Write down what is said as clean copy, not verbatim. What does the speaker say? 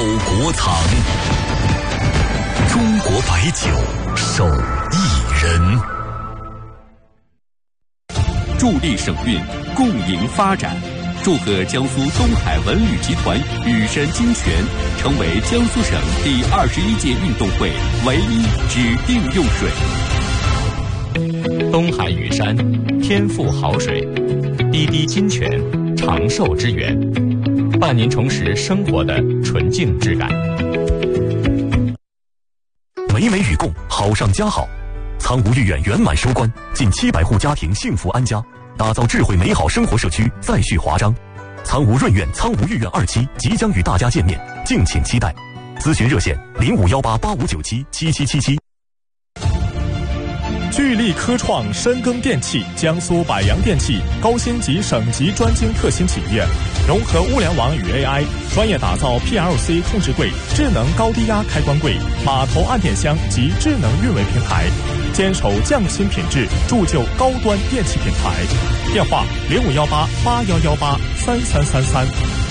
国藏。中国白酒，手艺人。 助力省运，共赢发展。祝贺江苏东海文旅集团羽山金泉成为江苏省第21届运动会唯一指定用水。 东海羽山，天赋好水，滴滴金泉，长寿之源，伴您重拾生活的纯净质感。 美美与共，好上加好。苍梧御苑圆满收官，近700户家庭幸福安家，打造智慧美好生活社区再续华章。苍梧润苑、苍梧御苑2期即将与大家见面，敬请期待。咨询热线051885977777。 聚力科创深耕电器，江苏百洋电器高星级省级专精特新企业，融合物联网与 AI， 专业打造 PLC 控制柜、智能高低压开关柜、码头按电箱及智能运维平台，坚守匠心品质，铸就高端电器品牌。电话051881183333。